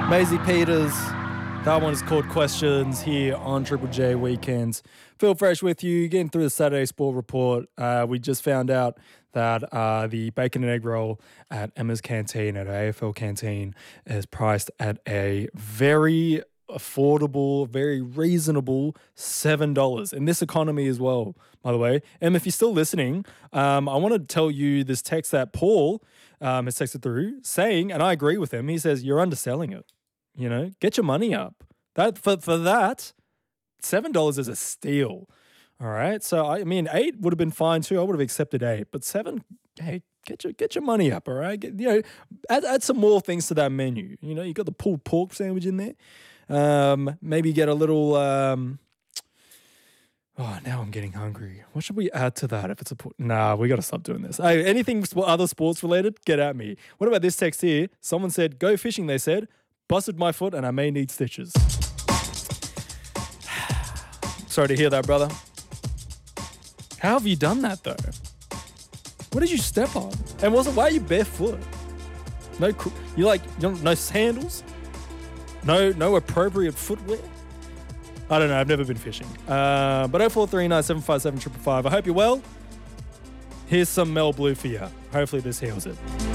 Maisie Peters. That one is called Questions here on Triple J Weekends. Phil Fresh with you, getting through the Saturday Sport Report. We just found out that the bacon and egg roll at Emma's Canteen, at AFL Canteen, is priced at a very affordable, very reasonable $7 in this economy as well, by the way. Em, if you're still listening, I want to tell you this text that Paul has texted through saying, and I agree with him, he says, you're underselling it. You know, get your money up. That for that, $7 is a steal. All right. So I mean, 8 would have been fine too. I would have accepted 8, but 7. Hey, get your money up. All right. Add some more things to that menu. You know, you got the pulled pork sandwich in there. Maybe get a little. Oh, now I'm getting hungry. What should we add to that? If it's we got to stop doing this. Hey, anything other sports related? Get at me. What about this text here? Someone said, "Go fishing." They said. Busted my foot and I may need stitches. Sorry to hear that, brother. How have you done that, though? What did you step on? And why are you barefoot? No sandals? No appropriate footwear? I don't know. I've never been fishing. But 0439 757 555. I hope you're well. Here's some Mel Blue for you. Hopefully this heals it.